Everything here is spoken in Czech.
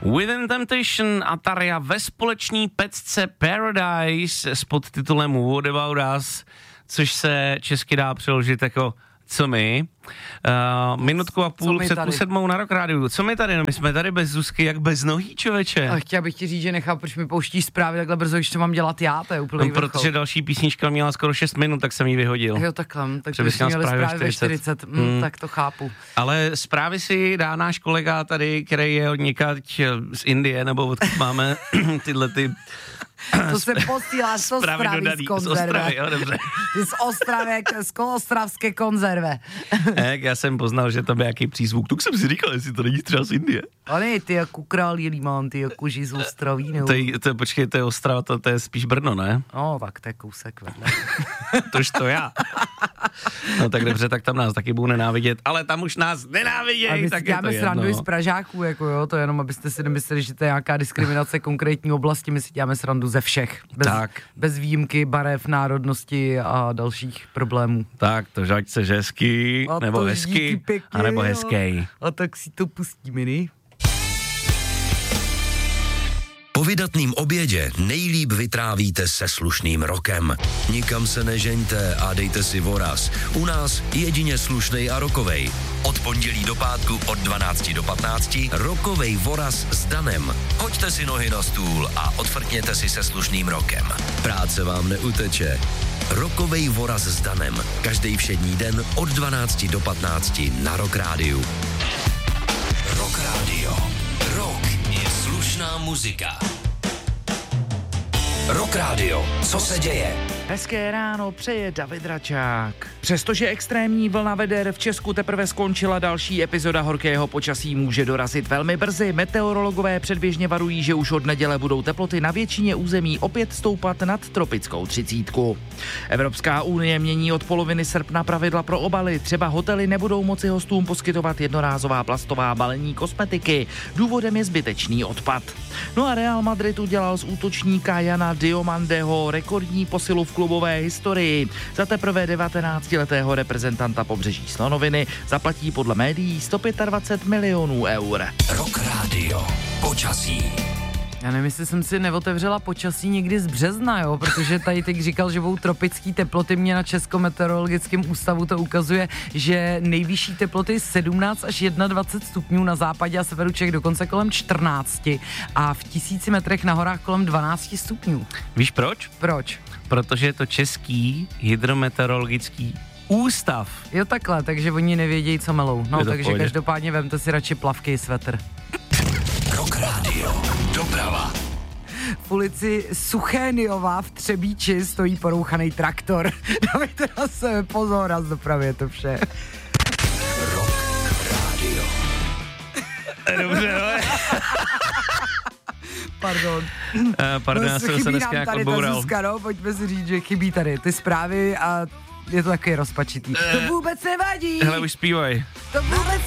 Within Temptation a Tarja ve společní pecce Paradise s podtitulem What About Us, což se česky dá přeložit jako co my. Minutku a půl před půl sedmou na Rock Rádiu. Co my tady? No, my jsme tady bez Zuzky, jak bez nohý, člověče. Ale chtěla bych ti říct, že nechápu, proč mi pouštíš zprávy takhle brzo, když to mám dělat já, to je úplně vrchol. Protože další písnička měla skoro 6 minut, tak jsem ji vyhodil. Jo, takhle, takže bychom měli zprávy ve 40. Tak to chápu. Ale zprávy si dá náš kolega tady, který je od někať z Indie, nebo odkud máme tyhle ty... To se posílá z Ostravy z konzerve. Ty z Ostravy, z ostravské konzerve. Já jsem poznal, že tam je nějaký přízvuk, tak jsem si říkal, jestli to není třeba z Indie. Ale ty jako král Jelímán, ty jako ži z Ostraví, nebo? Počkej, to je Ostrava, to je spíš Brno, ne? No, tak to je kousek vedle. Tož to já. No tak dobře, tak tam nás taky budou nenávidět, ale tam už nás nenávidějí, tak je to jedno. Srandu z Pražáků, jako jo, to jenom, abyste si nemysleli, že to je nějaká diskriminace konkrétní oblasti, my si děláme srandu ze všech. Bez výjimky, barev, národnosti a dalších problémů. Tak, to ať se hezký, nebo hezký, anebo hezký. A tak si to pustíme, ne? Po vydatným obědě nejlíp vytrávíte se slušným rokem. Nikam se nežeňte a dejte si voraz. U nás jedině slušnej a rokovej. Od pondělí do pátku od 12 do 15 rokovej voraz s Danem. Hoďte si nohy na stůl a odfrkněte si se slušným rokem. Práce vám neuteče. Rokovej voraz s Danem. Každý všední den od 12 do 15 na Rock Rádiu. Rock Rádio. Rock je slušná muzika. Rock Rádio. Co se děje? Hezké ráno přeje David Račák. Přestože extrémní vlna veder v Česku teprve skončila, další epizoda horkého počasí může dorazit velmi brzy. Meteorologové předběžně varují, že už od neděle budou teploty na většině území opět stoupat nad tropickou 30. Evropská unie mění od poloviny srpna pravidla pro obaly. Třeba hotely nebudou moci hostům poskytovat jednorázová plastová balení kosmetiky. Důvodem je zbytečný odpad. No a Real Madrid udělal z útočníka Jana Diomandeho rekordní posilu v klubové historii. Za teprve 19letého reprezentanta Pobřeží Slonoviny zaplatí podle médií 125 milionů eur. Rock Radio. Počasí. Já nevím, jestli jsem si neotevřela počasí někdy z března, jo, protože tady teď říkal, že budou tropický teploty, mě na Českometeorologickém ústavu to ukazuje, že nejvyšší teploty 17 až 21 stupňů na západě a severu Čech, dokonce kolem 14 a v 1000 metrech na horách kolem 12 stupňů. Víš proč? Proč? Protože je to Český hydrometeorologický ústav. Jo takhle, takže oni nevědějí, co melou. No takže každopádně vemte si radši plavky i svetr. Rock Radio. Doprava. V ulici Suchéniová v Třebíči stojí porouchaný traktor. Dávejte na sebe pozor a z dopravy je to vše. Rock Radio. Dobře, ale... Pardon, já jsem se dneska jak odboural. Zuzka, no, pojďme si říct, že chybí tady ty zprávy a je to taky rozpačitý. To vůbec nevadí. Hele, už zpívaj. To vůbec